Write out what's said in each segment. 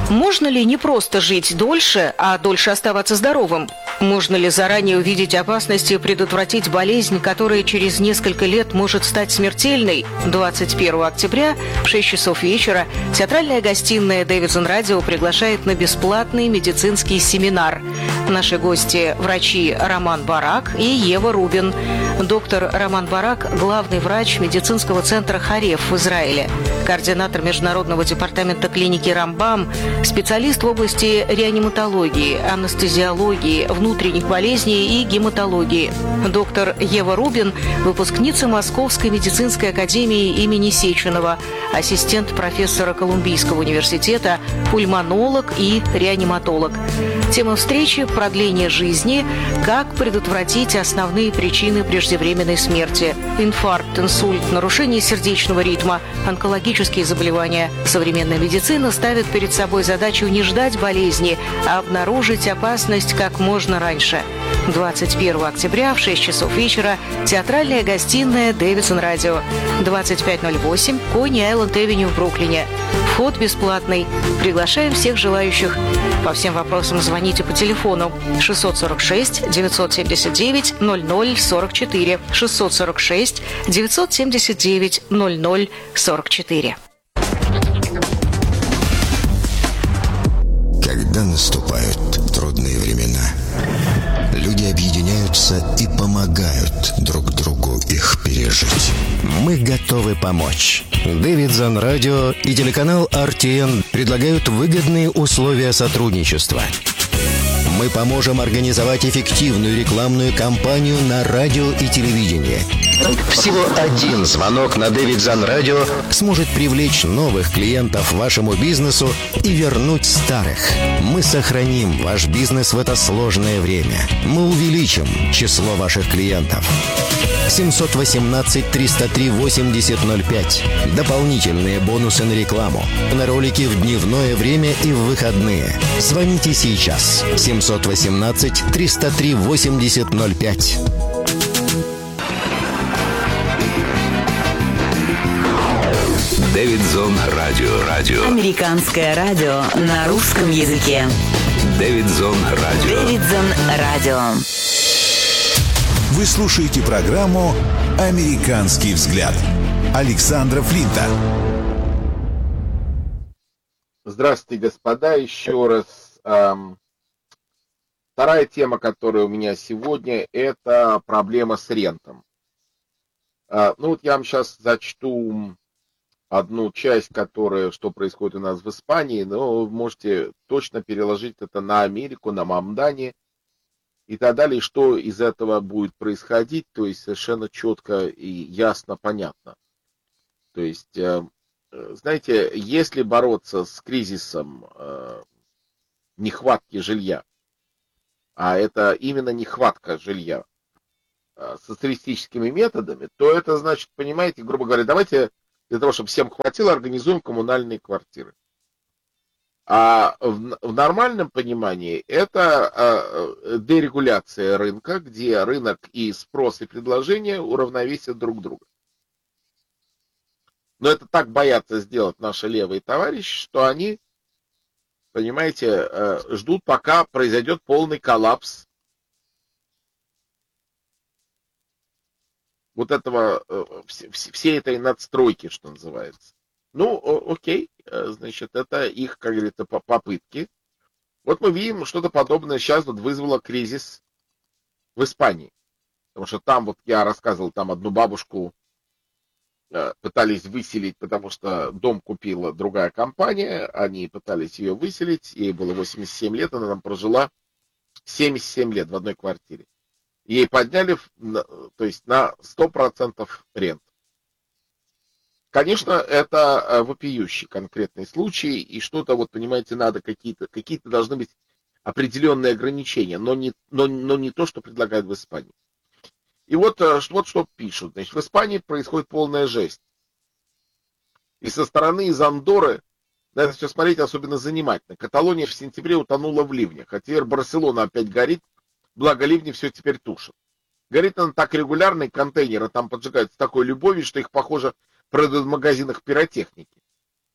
Можно ли не просто жить дольше, а дольше оставаться здоровым? Можно ли заранее увидеть опасности и предотвратить болезнь, которая через несколько лет может стать смертельной? 21 октября в 6 часов вечера театральная гостиная «Дэвидсон Радио» приглашает на бесплатный медицинский семинар. Наши гости – врачи Роман Барак и Ева Рубин. Доктор Роман Барак – главный врач медицинского центра «Хареф» в Израиле, координатор международного департамента клиники «Рамбам», специалист в области реаниматологии, анестезиологии, внутренних болезней и гематологии. Доктор Ева Рубин – выпускница Московской медицинской академии имени Сеченова, ассистент профессора Колумбийского университета, пульмонолог и реаниматолог. Тема встречи – продление жизни, как предотвратить основные причины преждевременной смерти – инфаркт, инсульт, нарушение сердечного ритма, онкологические заболевания. Современная медицина ставит перед собой задачу не ждать болезни, а обнаружить опасность как можно раньше. 21 октября в 6 часов вечера театральная гостиная «Дэвидсон Радио», 2508 Кони-Айленд-Эвеню в Бруклине. Вход бесплатный. Приглашаем всех желающих. По всем вопросам звоните по телефону 646 979 0044 646 979 0044. Когда наступают трудные времена, люди объединяются и помогают друг другу их пережить. Мы готовы помочь. Дэвидсон Радио и телеканал RTN предлагают выгодные условия сотрудничества. Мы поможем организовать эффективную рекламную кампанию на радио и телевидении. Всего один звонок на Дэвидсон Радио сможет привлечь новых клиентов вашему бизнесу и вернуть старых. Мы сохраним ваш бизнес в это сложное время. Мы увеличим число ваших клиентов. 718-303-8005. Дополнительные бонусы на рекламу. На ролики в дневное время и в выходные. Звоните сейчас. 718-303-8005. Дэвидсон Радио. Американское радио на русском языке. Дэвидсон Радио. Вы слушаете программу «Американский взгляд» Александра Флинта. Здравствуйте, господа, еще раз. Вторая тема, которая у меня сегодня, это проблема с рентом. Я вам сейчас зачту одну часть, что происходит у нас в Испании, но вы можете точно переложить это на Америку, на Мамдани и так далее, что из этого будет происходить, то есть совершенно четко и ясно, понятно. То есть, знаете, если бороться с кризисом нехватки жилья, а это именно нехватка жилья, социалистическими методами, то это значит, понимаете, грубо говоря, давайте для того, чтобы всем хватило, организуем коммунальные квартиры. А в нормальном понимании это дерегуляция рынка, где рынок и спрос, и предложение уравновесят друг друга. Но это так боятся сделать наши левые товарищи, что они, понимаете, ждут, пока произойдет полный коллапс вот этого, всей этой надстройки, что называется. Окей, значит, это их, как говорится, попытки. Вот мы видим, что-то подобное сейчас вызвало кризис в Испании. Потому что там, я рассказывал, там одну бабушку пытались выселить, потому что дом купила другая компания, они пытались ее выселить, ей было 87 лет, она там прожила 77 лет в одной квартире. Ей подняли, то есть на 100% рент. Конечно, это вопиющий конкретный случай, и что-то, понимаете, надо какие-то должны быть определенные ограничения, но не то, что предлагают в Испании. И вот что пишут. Значит, в Испании происходит полная жесть. И со стороны из Андорры на это все смотреть особенно занимательно. Каталония в сентябре утонула в ливнях, а теперь Барселона опять горит, благо ливни все теперь тушат. Горит она так регулярно, и контейнеры там поджигают с такой любовью, что их, похоже, продают в магазинах пиротехники.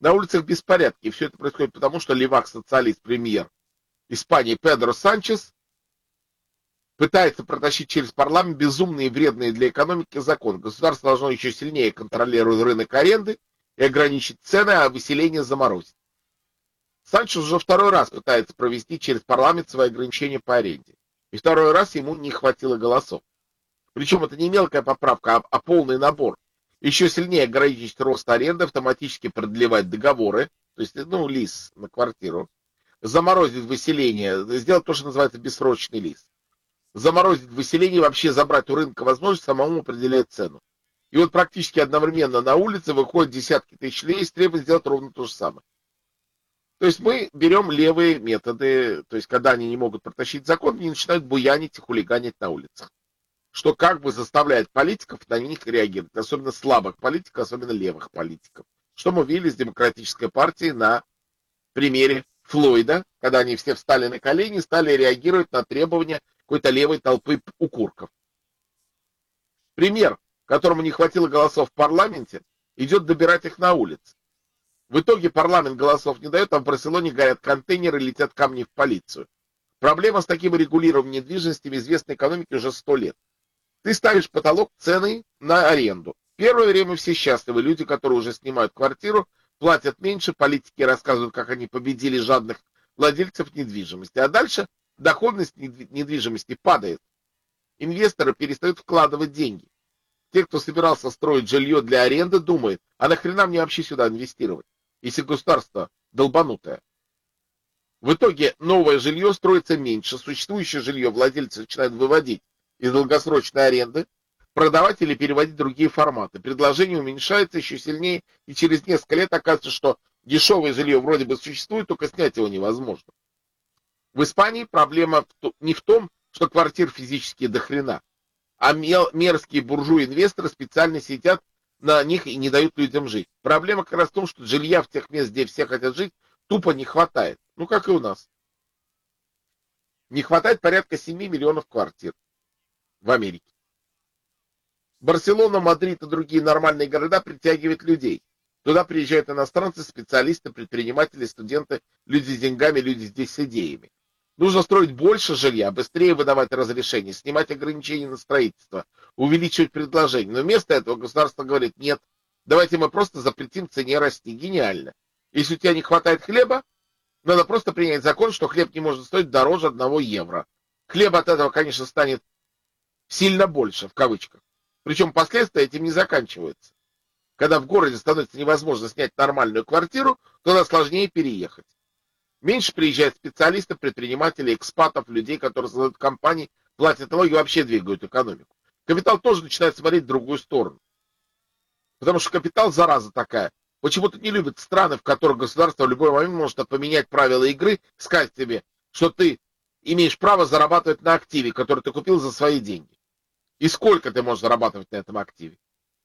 На улицах беспорядки. И все это происходит потому, что левак-социалист, премьер Испании Педро Санчес пытается протащить через парламент безумные и вредные для экономики законы. Государство должно еще сильнее контролировать рынок аренды и ограничить цены, а выселение заморозить. Санчес уже второй раз пытается провести через парламент свои ограничения по аренде. И второй раз ему не хватило голосов. Причем это не мелкая поправка, а полный набор. Еще сильнее ограничить рост аренды, автоматически продлевать договоры, то есть, лиз на квартиру, заморозить выселение, сделать то, что называется бессрочный лиз. Заморозить выселение, вообще забрать у рынка возможность самому определять цену. И вот практически одновременно на улице выходят десятки тысяч людей и требуют сделать ровно то же самое. То есть мы берем левые методы, то есть когда они не могут протащить закон, они начинают буянить и хулиганить на улицах. Что как бы заставляет политиков на них реагировать, особенно слабых политиков, особенно левых политиков. Что мы видели с Демократической партией на примере Флойда, когда они все встали на колени и стали реагировать на требования какой-то левой толпы укурков. Пример, которому не хватило голосов в парламенте, идет добирать их на улице. В итоге парламент голосов не дает, а в Барселоне горят контейнеры, летят камни в полицию. Проблема с таким регулированием недвижимости в известной экономике уже 100 лет. Ты ставишь потолок цены на аренду. Первое время все счастливы. Люди, которые уже снимают квартиру, платят меньше, политики рассказывают, как они победили жадных владельцев недвижимости. А дальше доходность недвижимости падает. Инвесторы перестают вкладывать деньги. Те, кто собирался строить жилье для аренды, думают, а нахрена мне вообще сюда инвестировать, если государство долбанутое. В итоге новое жилье строится меньше, существующее жилье владельцы начинают выводить из долгосрочной аренды, продавать или переводить в другие форматы. Предложение уменьшается еще сильнее, и через несколько лет оказывается, что дешевое жилье вроде бы существует, только снять его невозможно. В Испании проблема не в том, что квартир физически до хрена, а мерзкие буржуи-инвесторы специально сидят на них и не дают людям жить. Проблема как раз в том, что жилья в тех местах, где все хотят жить, тупо не хватает. Ну, как и у нас. Не хватает порядка 7 миллионов квартир в Америке. Барселона, Мадрид и другие нормальные города притягивают людей. Туда приезжают иностранцы, специалисты, предприниматели, студенты, люди с деньгами, люди здесь с идеями. Нужно строить больше жилья, быстрее выдавать разрешения, снимать ограничения на строительство, увеличивать предложение. Но вместо этого государство говорит, нет, давайте мы просто запретим цене расти. Гениально. Если у тебя не хватает хлеба, надо просто принять закон, что хлеб не может стоить дороже 1 евро. Хлеба от этого, конечно, станет сильно больше, в кавычках. Причем последствия этим не заканчиваются. Когда в городе становится невозможно снять нормальную квартиру, туда сложнее переехать. Меньше приезжают специалисты, предприниматели, экспатов, людей, которые создают компании, платят налоги, вообще двигают экономику. Капитал тоже начинает смотреть в другую сторону. Потому что капитал, зараза такая, почему-то не любит страны, в которых государство в любой момент может поменять правила игры, сказать тебе, что ты имеешь право зарабатывать на активе, который ты купил за свои деньги. И сколько ты можешь зарабатывать на этом активе.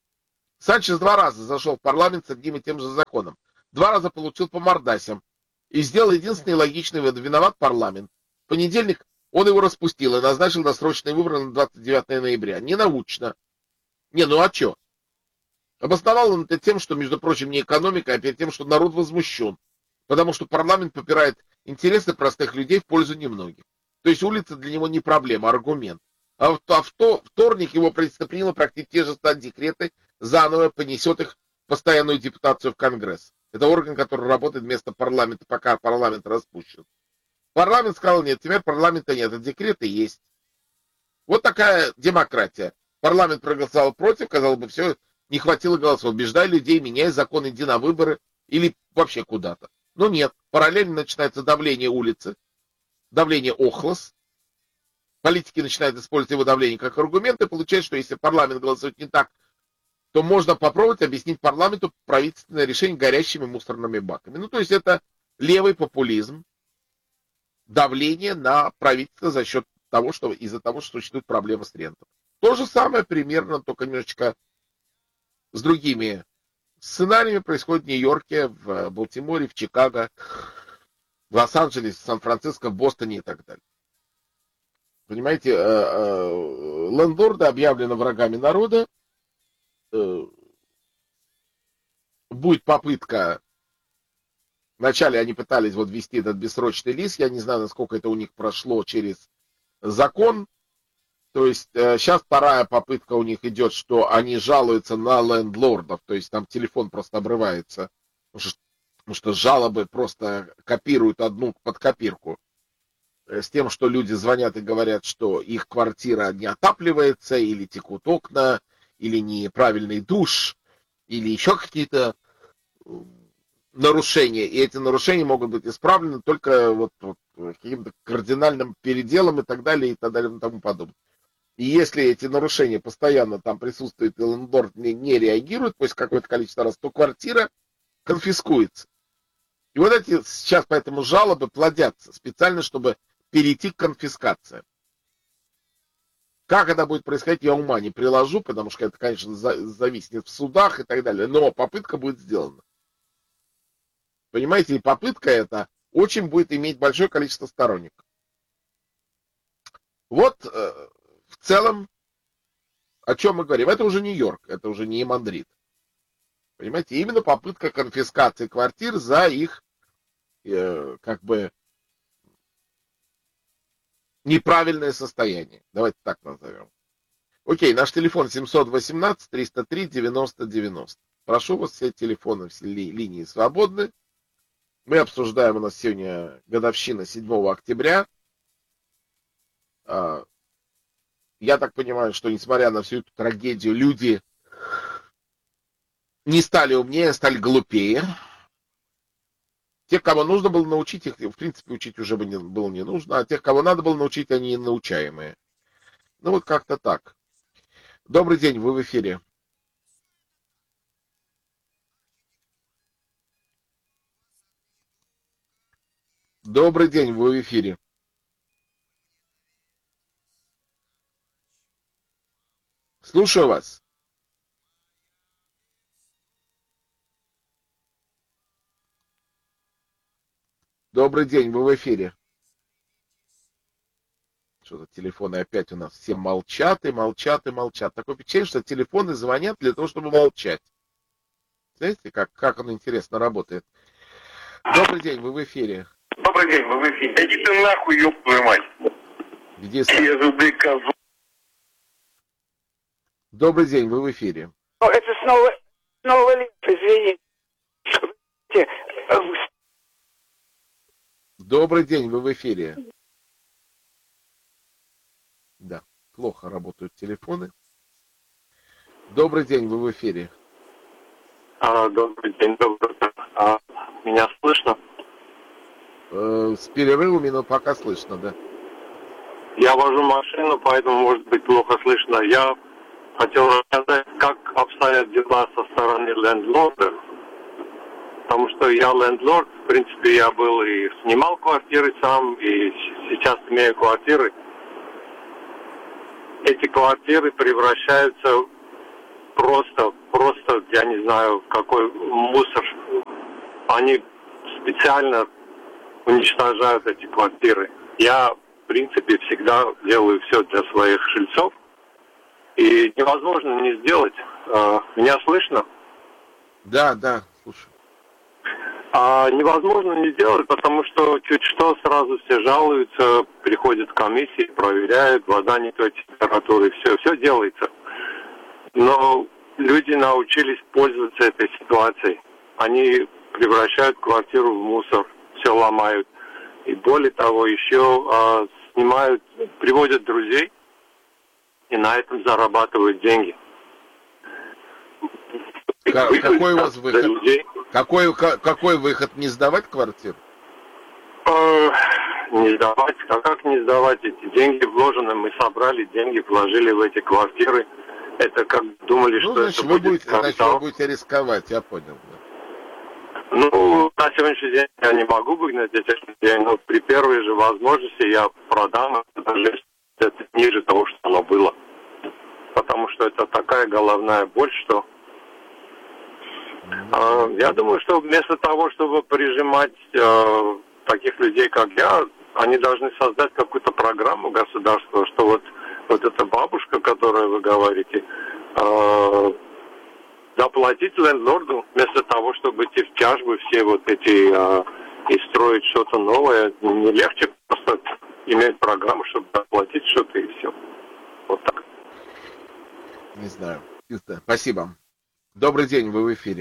Санчес 2 раза зашел в парламент с одним и тем же законом. 2 раза получил по мордасям. И сделал единственный логичный вывод. Виноват парламент. В понедельник он его распустил и назначил досрочные выборы на 29 ноября. Ненаучно. Ну а что? Обосновал он это тем, что, между прочим, не экономика, а перед тем, что народ возмущен. Потому что парламент попирает интересы простых людей в пользу немногих. То есть улица для него не проблема, а аргумент. А вторник его правительство приняло практически те же декреты, заново понесет их в постоянную депутацию в Конгресс. Это орган, который работает вместо парламента, пока парламент распущен. Парламент сказал нет, теперь парламента нет, а декреты есть. Вот такая демократия. Парламент проголосовал против, казалось бы, все, не хватило голосов. Убеждай людей, меняй закон, иди на выборы или вообще куда-то. Но нет, параллельно начинается давление улицы, давление охлос. Политики начинают использовать его давление как аргумент, и получается, что если парламент голосует не так, то можно попробовать объяснить парламенту правительственное решение горящими мусорными баками. То есть это левый популизм, давление на правительство за счет того, что из-за того, что существует проблема с рентом. То же самое примерно, только немножечко с другими сценариями происходит в Нью-Йорке, в Балтиморе, в Чикаго, в Лос-Анджелесе, в Сан-Франциско, в Бостоне и так далее. Понимаете, лендлорды объявлены врагами народа, будет попытка Вначале они пытались вот ввести этот бессрочный лист, я не знаю, насколько это у них прошло через закон. То есть сейчас вторая попытка у них идет, что они жалуются на лендлордов, то есть там телефон просто обрывается, потому что жалобы просто копируют одну под копирку. С тем, что люди звонят и говорят, что их квартира не отапливается, или текут окна, или неправильный душ, или еще какие-то нарушения. И эти нарушения могут быть исправлены только вот каким-то кардинальным переделом и так далее, и тому подобное. И если эти нарушения постоянно там присутствуют, и лендлорд не реагирует после какое-то количество раз, то квартира конфискуется. И вот эти сейчас поэтому жалобы плодятся специально, чтобы перейти к конфискации. Как это будет происходить, я ума не приложу, потому что это, конечно, зависит в судах и так далее, но попытка будет сделана. Понимаете, и попытка эта очень будет иметь большое количество сторонников. Вот в целом, о чем мы говорим. Это уже Нью-Йорк, это уже не Мадрид. Понимаете, именно попытка конфискации квартир за их, как бы, неправильное состояние. Давайте так назовем. Окей, наш телефон 718-303-90-90. Прошу вас, все телефоны, все линии свободны. Мы обсуждаем, у нас сегодня годовщина 7 октября. Я так понимаю, что несмотря на всю эту трагедию, люди не стали умнее, стали глупее. Тех, кого нужно было научить, их, в принципе, учить уже было не нужно, а тех, кого надо было научить, они научаемые. Ну вот как-то так. Добрый день, вы в эфире. Добрый день, вы в эфире. Слушаю вас. Добрый день, вы в эфире. Что-то телефоны опять у нас все молчат и молчат и молчат. Такое впечатление, что телефоны звонят для того, чтобы молчать. Знаете, как он интересно работает. Добрый день, вы в эфире. Добрый день, вы в эфире. Иди ты нахуй, ёб твою мать. Где сам? Добрый день, вы в эфире. Это снова лет, извините. Добрый день, вы в эфире. Да, плохо работают телефоны. Добрый день, вы в эфире. Добрый день, добрый день. Меня слышно? С перерывами, но пока слышно, да. Я вожу машину, поэтому может быть плохо слышно. Я хотел рассказать, как обстоят дела со стороны лендлорда. Потому что я лендлорд, в принципе, я был и снимал квартиры сам, и сейчас имею квартиры. Эти квартиры превращаются просто, я не знаю, в какой мусор. Они специально уничтожают эти квартиры. Я, в принципе, всегда делаю все для своих жильцов. И невозможно не сделать. Меня слышно? Да, слушаю. Невозможно не сделать, потому что чуть что сразу все жалуются, приходят комиссии, проверяют, вода не той температуры, все делается. Но люди научились пользоваться этой ситуацией. Они превращают квартиру в мусор, все ломают. И более того, еще снимают, приводят друзей и на этом зарабатывают деньги. Какой у вас выход? Какой выход? Не сдавать квартиру? Не сдавать. А как не сдавать? Эти деньги вложены, мы собрали деньги, вложили в эти квартиры. Это как думали, что значит, это вы будет капитал. вы будете рисковать, я понял. Да. Ну, на сегодняшний день я не могу выгнать эти деньги, но при первой же возможности я продам даже это ниже того, что оно было. Потому что это такая головная боль, что... я думаю, что вместо того, чтобы прижимать таких людей, как я, они должны создать какую-то программу государства, что вот эта бабушка, которую вы говорите, заплатить лендлорду, вместо того, чтобы идти в тяжбы все вот эти и строить что-то новое. Не легче просто иметь программу, чтобы заплатить что-то и все. Вот так. Не знаю. Спасибо. Добрый день, вы в эфире.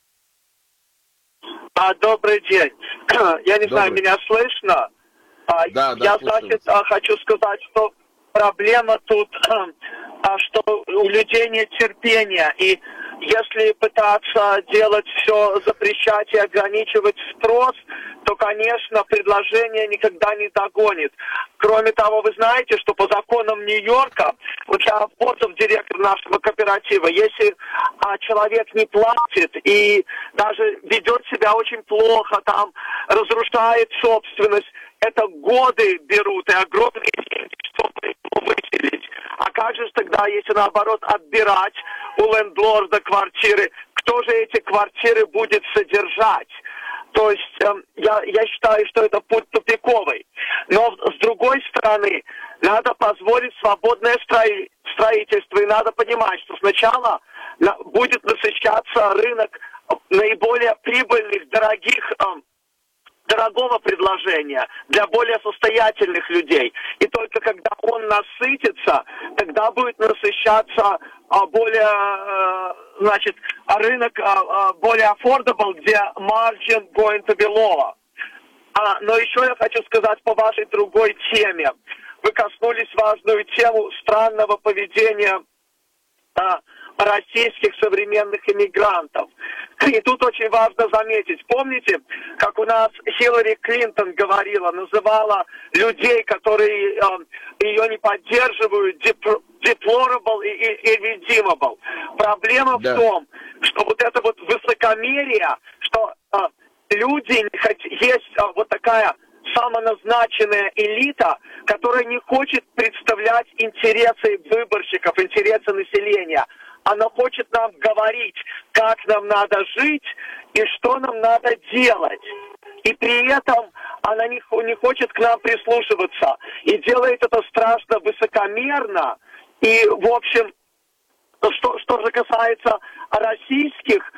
Добрый день. Я не знаю, меня слышно? Да, я, значит, хочу сказать, что проблема тут, что у людей нет терпения. И если пытаться делать все, запрещать и ограничивать спрос, то, конечно, предложение никогда не догонит. Кроме того, вы знаете, что по законам Нью-Йорка, вот я Ботов, директор нашего кооператива, если человек не платит и даже ведет себя очень плохо, там, разрушает собственность, это годы берут и огромные деньги, чтобы его выселить. А как же тогда, если наоборот отбирать у лендлорда квартиры, кто же эти квартиры будет содержать? То есть я считаю, что это путь тупиковый. Но с другой стороны, надо позволить свободное строительство. И надо понимать, что сначала будет насыщаться рынок наиболее прибыльных, дорогого предложения для более состоятельных людей. И только когда он насытится, тогда будет насыщаться рынок более affordable, где margin going to be lower. Но еще я хочу сказать по вашей другой теме. Вы коснулись важную тему странного поведения российских современных иммигрантов. И тут очень важно заметить. Помните, как у нас Хиллари Клинтон говорила, называла людей, которые ее не поддерживают, deplorable и irredeemable. Проблема в том, что вот это вот высокомерие, что есть вот такая самоназначенная элита, которая не хочет представлять интересы выборщиков, интересы населения. Она хочет нам говорить, как нам надо жить и что нам надо делать. И при этом она не хочет к нам прислушиваться. И делает это страшно высокомерно. И, в общем, что же касается российских,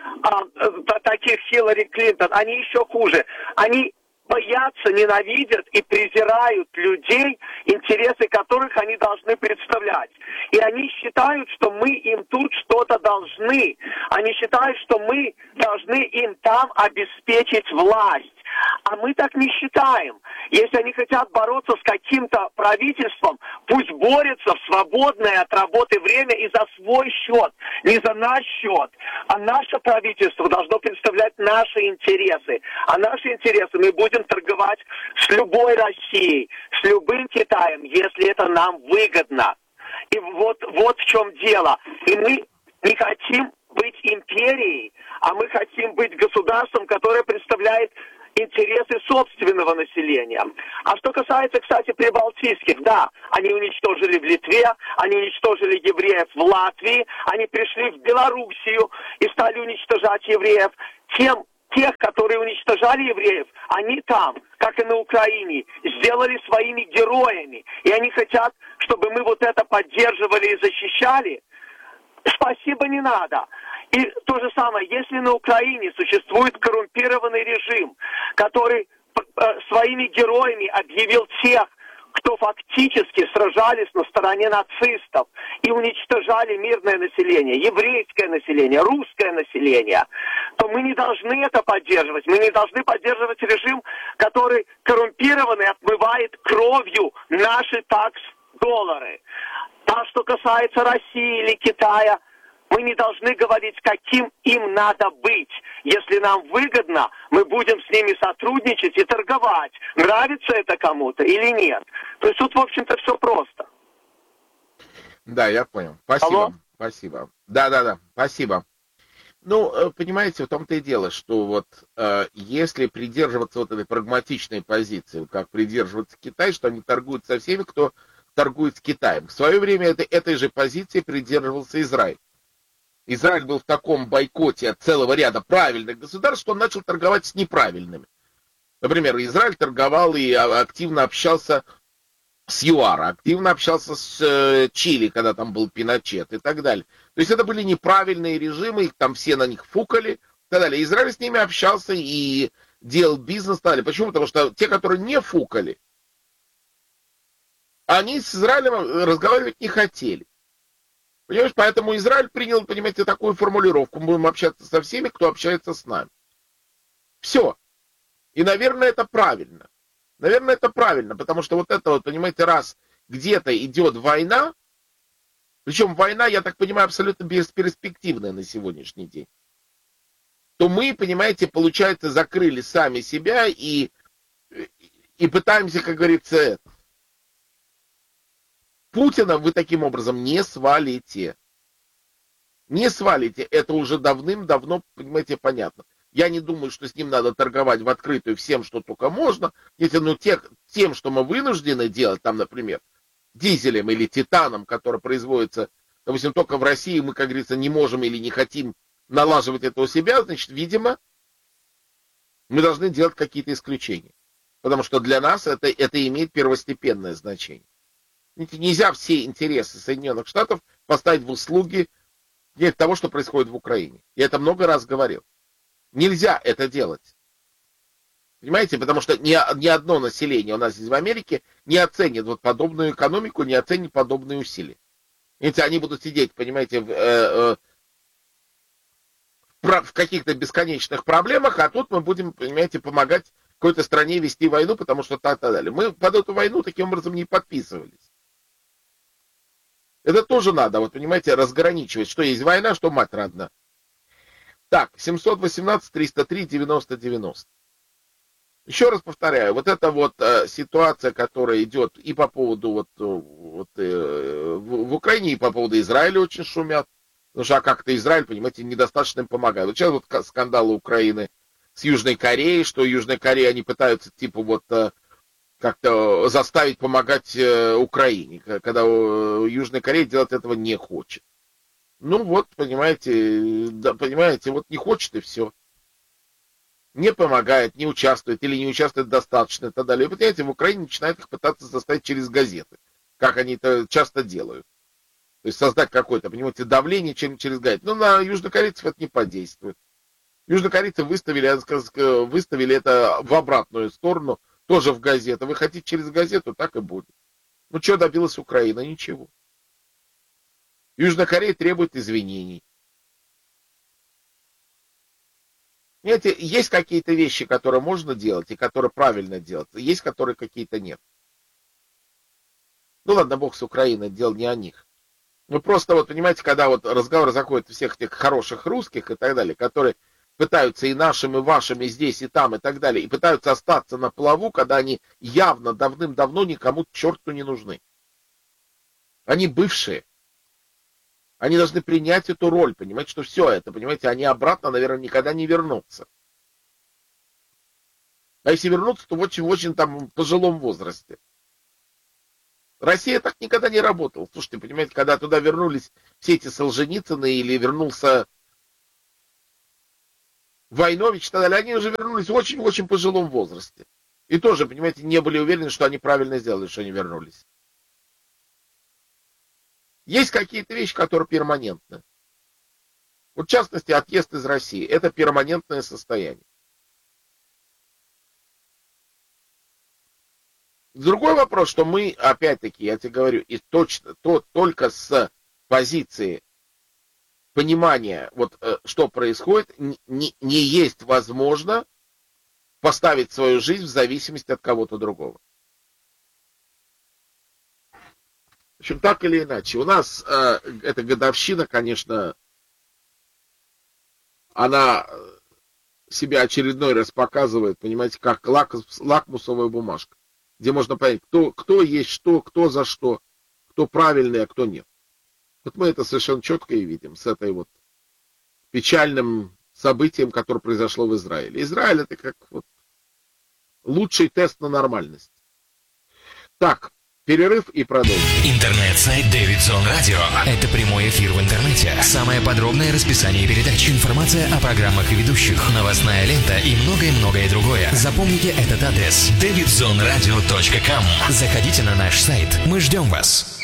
таких Хиллари Клинтон, они еще хуже. Они боятся, ненавидят и презирают людей, интересы которых они должны представлять. И они считают, что мы им тут что-то должны. Они считают, что мы должны им там обеспечить власть. А мы так не считаем. Если они хотят бороться с каким-то правительством, пусть борются в свободное от работы время и за свой счет, не за наш счет. А наше правительство должно представлять наши интересы. А наши интересы мы будем торговать с любой Россией, с любым Китаем, если это нам выгодно. И вот в чем дело. И мы не хотим быть империей, а мы хотим быть государством, которое представляет интересы собственного населения. А что касается, кстати, прибалтийских, да, они уничтожили в Литве, они уничтожили евреев в Латвии, они пришли в Белоруссию и стали уничтожать евреев. Тех, которые уничтожали евреев, они там, как и на Украине, сделали своими героями. И они хотят, чтобы мы вот это поддерживали и защищали. Спасибо, не надо. И то же самое, если на Украине существует коррумпированный режим, который своими героями объявил тех, кто фактически сражались на стороне нацистов и уничтожали мирное население, еврейское население, русское население, то мы не должны это поддерживать. Мы не должны поддерживать режим, который коррумпированный отмывает кровью наши такс-доллары. А что касается России или Китая, мы не должны говорить, каким им надо быть. Если нам выгодно, мы будем с ними сотрудничать и торговать. Нравится это кому-то или нет. То есть тут, в общем-то, все просто. Да, я понял. Спасибо. Алло? Спасибо. Да, спасибо. Ну, понимаете, в том-то и дело, что вот если придерживаться вот этой прагматичной позиции, как придерживается Китай, что они торгуют со всеми, кто торгует с Китаем. В свое время этой же позиции придерживался Израиль. Израиль был в таком бойкоте от целого ряда правильных государств, что он начал торговать с неправильными. Например, Израиль торговал и активно общался с ЮАР, активно общался с Чили, когда там был Пиночет и так далее. То есть это были неправильные режимы, их там все на них фукали и так далее. Израиль с ними общался и делал бизнес и так далее. Почему? Потому что те, которые не фукали, они с Израилем разговаривать не хотели. Понимаешь, поэтому Израиль принял, понимаете, такую формулировку. Мы будем общаться со всеми, кто общается с нами. Все. И, наверное, это правильно. Наверное, это правильно, потому что вот это вот, понимаете, раз где-то идет война, причем война, я так понимаю, абсолютно бесперспективная на сегодняшний день, то мы, понимаете, получается, закрыли сами себя и пытаемся, как говорится, Путина вы таким образом не свалите. Не свалите. Это уже давным-давно, понимаете, понятно. Я не думаю, что с ним надо торговать в открытую всем, что только можно. Но тем, что мы вынуждены делать, там, например, дизелем или титаном, который производится, допустим, только в России, мы, как говорится, не можем или не хотим налаживать это у себя, значит, видимо, мы должны делать какие-то исключения. Потому что для нас это имеет первостепенное значение. Нельзя все интересы Соединенных Штатов поставить в услуги того, что происходит в Украине. Я это много раз говорил. Нельзя это делать. Понимаете? Потому что ни одно население у нас здесь в Америке не оценит вот подобную экономику, не оценит подобные усилия. Если они будут сидеть, понимаете, в каких-то бесконечных проблемах, а тут мы будем, понимаете, помогать какой-то стране вести войну, потому что так и далее. Мы под эту войну таким образом не подписывались. Это тоже надо, вот понимаете, разграничивать, что есть война, что мать родна. Так, 718-303-90-90. Еще раз повторяю, вот эта вот ситуация, которая идет и по поводу в Украине, и по поводу Израиля очень шумят, потому что как-то Израиль, понимаете, недостаточно им помогает. Вот сейчас вот скандалы Украины с Южной Кореей, что Южная Корея, они пытаются типа вот как-то заставить помогать Украине, когда Южная Корея делать этого не хочет. Ну вот, понимаете, вот не хочет и все. Не помогает, не участвует или не участвует достаточно и так далее. И, понимаете, в Украине начинают их пытаться заставить через газеты, как они это часто делают. То есть создать какое-то, понимаете, давление через газеты. Но на южнокорейцев это не подействует. Южнокорейцы выставили это в обратную сторону, тоже в газету. Вы хотите через газету, так и будет. Ну, что добилась Украина? Ничего. Южная Корея требует извинений. Понимаете, есть какие-то вещи, которые можно делать и которые правильно делать. Есть, которые какие-то нет. Ну ладно, бог с Украиной, дело не о них. Ну просто вот, понимаете, когда вот разговор заходит всех этих хороших русских и так далее, которые пытаются и нашим, и вашим, и здесь, и там, и так далее, и пытаются остаться на плаву, когда они явно давным-давно никому черту не нужны. Они бывшие. Они должны принять эту роль, понимать, что все это, понимаете, они обратно, наверное, никогда не вернутся. А если вернутся, то в очень-очень там пожилом возрасте. Россия так никогда не работала. Слушайте, понимаете, когда туда вернулись все эти Солженицыны или вернулся Войнович и так далее, они уже вернулись в очень-очень пожилом возрасте. И тоже, понимаете, не были уверены, что они правильно сделали, что они вернулись. Есть какие-то вещи, которые перманентны. Вот в частности, отъезд из России. Это перманентное состояние. Другой вопрос, что мы, опять-таки, я тебе говорю, и точно, только с позиции понимания, вот, что происходит, не есть возможно поставить свою жизнь в зависимости от кого-то другого. В общем, так или иначе, у нас эта годовщина, конечно, она себя очередной раз показывает, понимаете, как лакмусовая бумажка, где можно понять, кто есть что, кто за что, кто правильный, а кто нет. Вот мы это совершенно четко и видим с этой вот печальным событием, которое произошло в Израиле. Израиль это как вот лучший тест на нормальность. Так, Перерыв и продолжим. Интернет-сайт David Zone Radio. Это прямой эфир в интернете. Самое подробное расписание передач, информация о программах и ведущих, новостная лента и многое-многое другое. Запомните этот адрес: davidzoneradio.com. Заходите на наш сайт. Мы ждем вас.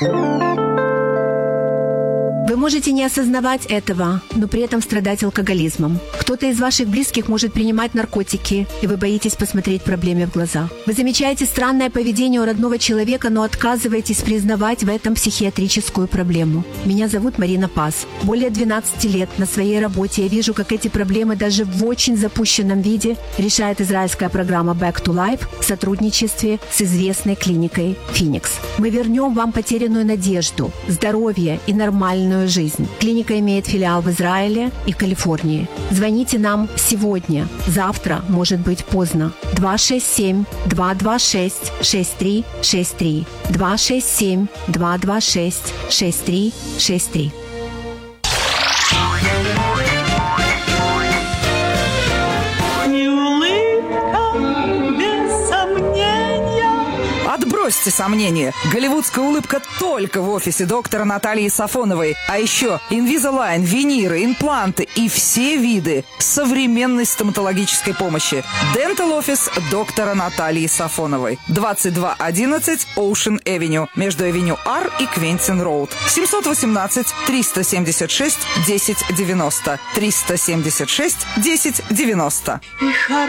Вы можете не осознавать этого, но при этом страдать алкоголизмом. Кто-то из ваших близких может принимать наркотики, и вы боитесь посмотреть проблеме в глаза. Вы замечаете странное поведение у родного человека, но отказываетесь признавать в этом психиатрическую проблему. Меня зовут Марина Пас. Более 12 лет на своей работе я вижу, как эти проблемы даже в очень запущенном виде решает израильская программа Back to Life в сотрудничестве с известной клиникой Phoenix. Мы вернем вам потерянную надежду, здоровье и нормальную жизнь. Клиника имеет филиал в Израиле и Калифорнии. Звоните нам сегодня. Завтра может быть поздно. 267-226-6363. 267-226-6363. Отбросьте сомнения. Голливудская улыбка только в офисе доктора Натальи Сафоновой. А еще Invisalign, виниры, импланты и все виды современной стоматологической помощи. Dental Office доктора Натальи Сафоновой. 2211 Ocean Avenue. Между Авеню R и Квентин Роуд. 718-376-1090. 376-1090.